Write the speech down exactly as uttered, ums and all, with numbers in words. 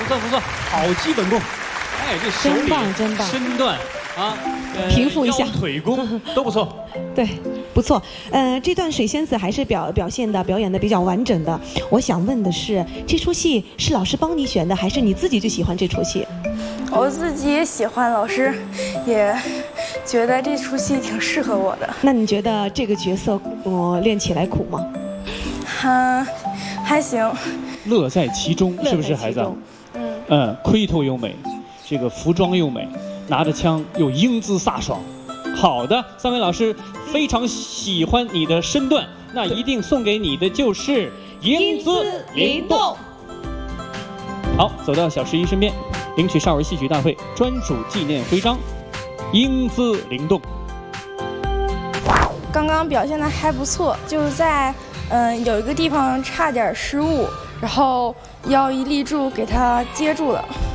错不错，好基本功。哎，这手真里棒真棒身段啊，呃平复一下腰腿功都不错。 对，不错。呃，这段水仙子还是表表现的表演的比较完整的。我想问的是，这出戏是老师帮你选的，还是你自己就喜欢这出戏？ 我自己也喜欢，老师也觉得这出戏挺适合我的。 那你觉得这个角色我、呃、练起来苦吗？ 嗯，还行。 乐在其中，是不是孩子？ 嗯嗯，盔头又美，这个服装又美，拿着枪又英姿飒爽。好的，三位老师非常喜欢你的身段，那一定送给你的就是英姿灵动。好，走到小十一身边，领取少儿戏曲大会专属纪念徽章，英姿灵动。 刚刚表现的还不错，就是在嗯有一个地方差点失误，然后腰一立住给他接住了。